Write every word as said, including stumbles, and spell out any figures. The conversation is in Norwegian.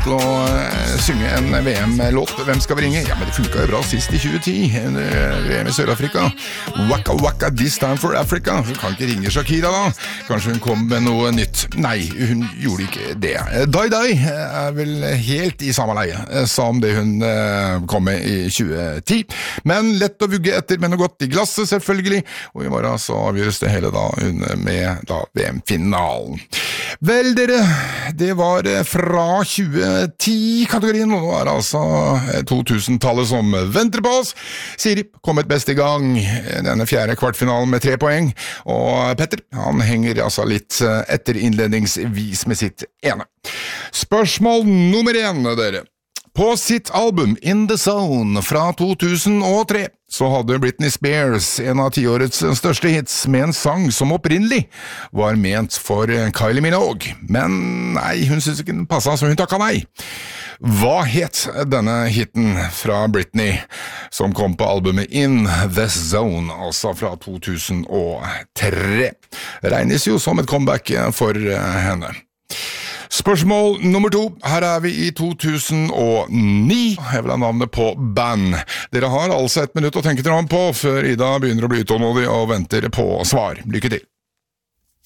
til å uh, synge en V M-låt. Hvem skal vi ringe? Ja, men det funket jo bra sist i tjue ti, V M i Sør-Afrika. Waka waka, this time for Africa. Så kan ikke ringe Shakira da. Kanskje hun kom med noe nytt. Nei, hun gjorde ikke det. Dai Dai er vel helt i samme leie som det hun uh, kom med i tjue ti. Men lett å vugge etter, men noe godt i glasset selvfølgelig. Og i morgen så avgjøres det hele da med da V M-finalen. Vel dere, det var fra tjue ti-kategorien, og nå er det altså to tusen-tallet som venter på oss. Siri kommet best i gang denne fjerde kvartfinalen med tre poeng, og Petter, han henger altså litt etter innledningsvis med sitt ene. Spørsmål nummer én, dere. På sitt album In The Zone fra to tusen og tre så hadde Britney Spears en av tiårets største hits med en sang som opprinnelig var ment for Kylie Minogue. Men nei, hun synes ikke den passet, så hun takket nei. Hva het denne hiten fra Britney som kom på albumet In The Zone, altså fra to tusen og tre? Regnes jo som et comeback for henne. Spørsmål nummer to. Her er vi i to tusen og ni. Jeg vil ha navnet på band. Dere har altså et minutt å tenke dere om på før Ida begynner å bli utålmodig og venter på svar. Lykke til.